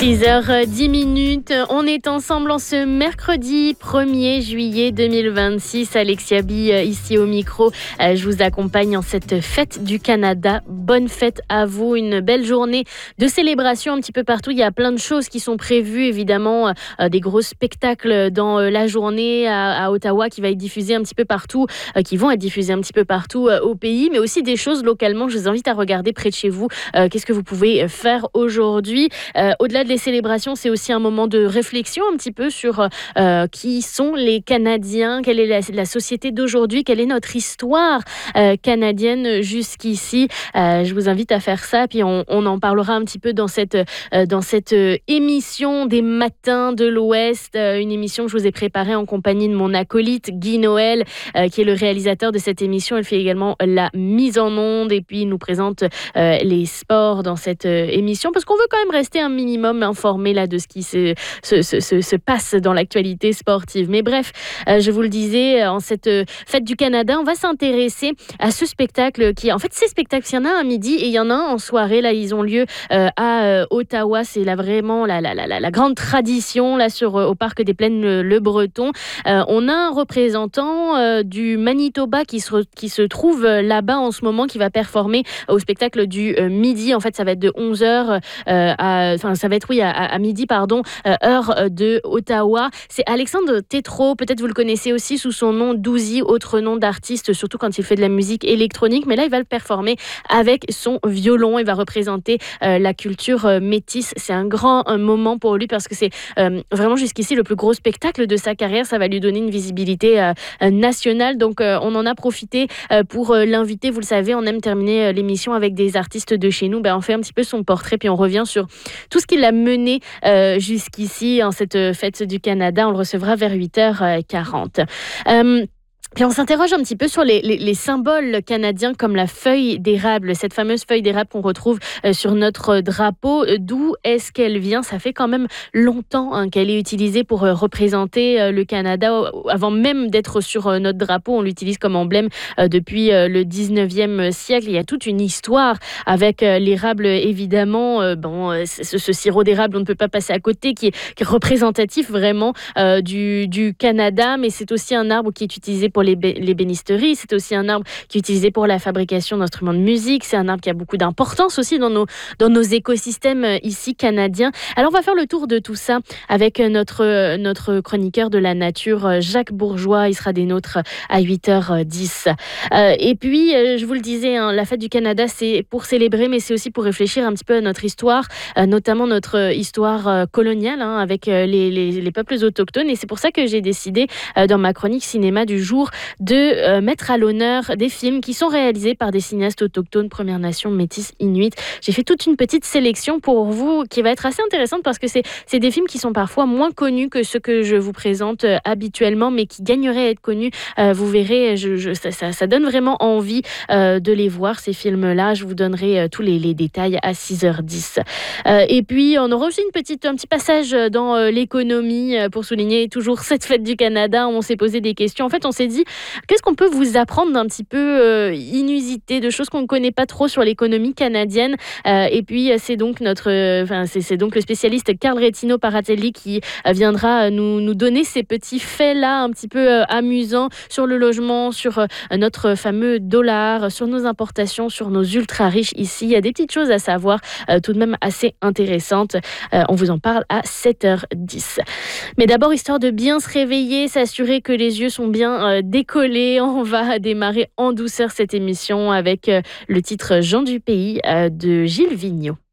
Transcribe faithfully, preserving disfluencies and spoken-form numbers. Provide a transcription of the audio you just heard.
six heures dix minutes, on est ensemble en ce mercredi premier juillet deux mille vingt-six. Alexia B ici au micro, je vous accompagne en cette fête du Canada. Bonne fête à vous, une belle journée de célébration un petit peu partout. Il y a plein de choses qui sont prévues, évidemment, des gros spectacles dans la journée à, à Ottawa qui va être diffusé un petit peu partout, qui vont être diffusés un petit peu partout au pays, mais aussi des choses localement. Je vous invite à regarder près de chez vous. Qu'est-ce que vous pouvez faire aujourd'hui? Euh, au-delà des célébrations, c'est aussi un moment de réflexion un petit peu sur euh, qui sont les Canadiens, quelle est la, la société d'aujourd'hui, quelle est notre histoire euh, canadienne jusqu'ici. Euh, je vous invite à faire ça, puis on, on en parlera un petit peu dans cette, euh, dans cette euh, émission des Matins de l'Ouest, euh, une émission que je vous ai préparée en compagnie de mon acolyte Guy Noël, euh, qui est le réalisateur de cette émission. Il fait également la mise en onde et puis il nous présente euh, les sports dans cette euh, émission, parce qu'on veut quand même rester un minimum informé là, de ce qui se, se, se, se, se passe dans l'actualité sportive. Mais bref, euh, je vous le disais, en cette euh, fête du Canada, on va s'intéresser à ce spectacle qui, en fait, ces spectacles, il y en a un à midi et il y en a un en soirée. Là, ils ont lieu euh, à euh, Ottawa. C'est là vraiment la, la, la, la, la grande tradition là sur euh, au Parc des Plaines le, le Breton. Euh, on a un représentant euh, du Manitoba qui se, qui se trouve euh, là-bas en ce moment, qui va performer au spectacle du euh, midi. En fait, ça va être de onze heures euh, à, enfin, ça va être oui à, à midi, pardon, euh, heure de Ottawa. C'est Alexandre Tétrault, peut-être vous le connaissez aussi sous son nom Douzy, autre nom d'artiste, surtout quand il fait de la musique électronique. Mais là, il va le performer avec son violon. Il va représenter euh, la culture euh, métisse. C'est un grand un moment pour lui parce que c'est euh, vraiment jusqu'ici le plus gros spectacle de sa carrière. Ça va lui donner une visibilité euh, nationale. Donc, euh, on en a profité euh, pour euh, l'inviter. Vous le savez, on aime terminer euh, l'émission avec des artistes de chez nous. Ben, on fait un petit peu son portrait, puis on revient sur tout ce qu'il a mené euh, jusqu'ici en cette fête du Canada. On le recevra vers huit heures quarante. Euh, Puis on s'interroge un petit peu sur les, les, les symboles canadiens comme la feuille d'érable, cette fameuse feuille d'érable qu'on retrouve euh, sur notre drapeau. D'où est-ce qu'elle vient? Ça fait quand même longtemps hein, qu'elle est utilisée pour euh, représenter euh, le Canada. Avant même d'être sur euh, notre drapeau, on l'utilise comme emblème euh, depuis euh, le dix-neuvième siècle. Il y a toute une histoire avec euh, l'érable, évidemment. Euh, bon, euh, ce, ce sirop d'érable, on ne peut pas passer à côté, qui est, qui est représentatif vraiment euh, du, du Canada, mais c'est aussi un arbre qui est utilisé pour les, bé- les bénisteries. C'est aussi un arbre qui est utilisé pour la fabrication d'instruments de musique. C'est un arbre qui a beaucoup d'importance aussi dans nos, dans nos écosystèmes ici canadiens. Alors, on va faire le tour de tout ça avec notre, notre chroniqueur de la nature, Jacques Bourgeois. Il sera des nôtres à huit heures dix. Euh, et puis, euh, je vous le disais, hein, la fête du Canada, c'est pour célébrer, mais c'est aussi pour réfléchir un petit peu à notre histoire, euh, notamment notre histoire euh, coloniale hein, avec euh, les, les, les peuples autochtones. Et c'est pour ça que j'ai décidé, euh, dans ma chronique cinéma du jour, de euh, mettre à l'honneur des films qui sont réalisés par des cinéastes autochtones, Premières Nations, Métis, Inuits. J'ai fait toute une petite sélection pour vous qui va être assez intéressante parce que c'est, c'est des films qui sont parfois moins connus que ceux que je vous présente euh, habituellement, mais qui gagneraient à être connus. Euh, vous verrez, je, je, ça, ça, ça donne vraiment envie euh, de les voir, ces films-là. Je vous donnerai euh, tous les, les détails à six heures dix. Euh, et puis, on aura aussi une petite, un petit passage dans euh, l'économie euh, pour souligner toujours cette fête du Canada. On s'est posé des questions. En fait, on s'est dit, qu'est-ce qu'on peut vous apprendre d'un petit peu euh, inusité, de choses qu'on ne connaît pas trop sur l'économie canadienne. Euh, et puis, c'est donc notre, enfin, c'est, c'est donc le spécialiste Carl Retino Paratelli qui euh, viendra nous, nous donner ces petits faits-là un petit peu euh, amusants sur le logement, sur euh, notre fameux dollar, sur nos importations, sur nos ultra-riches ici. Il y a des petites choses à savoir euh, tout de même assez intéressantes. Euh, on vous en parle à sept heures dix. Mais d'abord, histoire de bien se réveiller, s'assurer que les yeux sont bien euh, décollés, on va démarrer en douceur cette émission avec euh, le titre Jean du Pays euh, de Gilles Vigneault.